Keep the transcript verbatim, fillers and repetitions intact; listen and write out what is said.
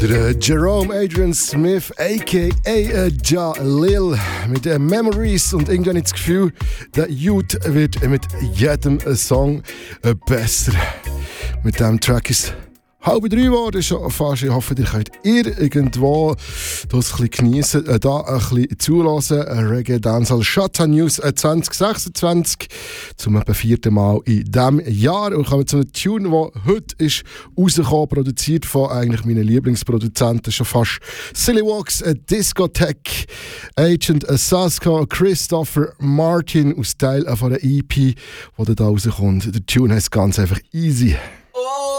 Der Jerome Adrian Smith, a k a. Jalil, mit den Memories, und irgendwann habe ich das Gefühl, der Youth wird mit jedem Song besser. Mit diesem Track ist halb drei geworden, schon fast. Ich hoffe, ihr könnt irgendwo das ein bisschen geniessen, äh, da ein bisschen zulassen. Reggae Dancehall Shatta News zwanzig sechsundzwanzig, zum etwa vierten Mal in diesem Jahr. Und kommen zu einem Tune, der heute ist rausgekommen, produziert von eigentlich meinen Lieblingsproduzenten, schon fast. Silly Walks, a Discotheque, Agent Sasko, Christopher Martin aus Teil von der E P, die da rauskommt. Der Tune heißt ganz einfach Easy.